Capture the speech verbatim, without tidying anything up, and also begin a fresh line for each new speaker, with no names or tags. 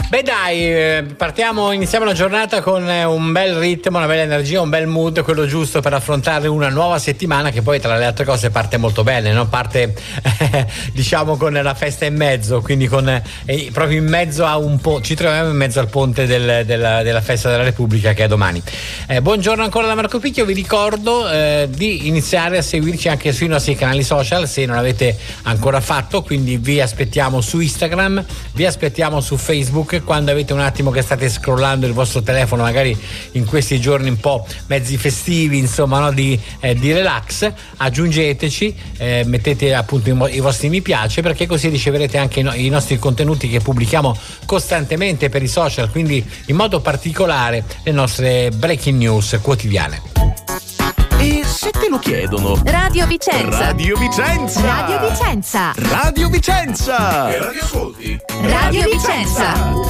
Beh dai, partiamo, iniziamo la giornata con un bel ritmo, una bella energia, un bel mood, quello giusto per affrontare una nuova settimana che poi tra le altre cose parte molto bene, no? Parte eh, diciamo con la festa in mezzo, quindi con eh, proprio in mezzo a un po', ci troviamo in mezzo al ponte del, della, della festa della Repubblica che è domani. Eh, buongiorno ancora da Marco Picchio, vi ricordo eh, di iniziare a seguirci anche sui nostri canali social se non avete ancora fatto, quindi vi aspettiamo su Instagram, vi aspettiamo su Facebook. Quando avete un attimo che state scrollando il vostro telefono, magari in questi giorni un po' mezzi festivi, insomma, no, di, eh, di relax, aggiungeteci, eh, mettete appunto i, i vostri mi piace, perché così riceverete anche i, no, i nostri contenuti che pubblichiamo costantemente per i social, quindi in modo particolare le nostre breaking news quotidiane.
E se te lo chiedono?
Radio Vicenza.
Radio Vicenza.
Radio Vicenza.
Radio Vicenza.
E radio ascolti?
Radio Vicenza.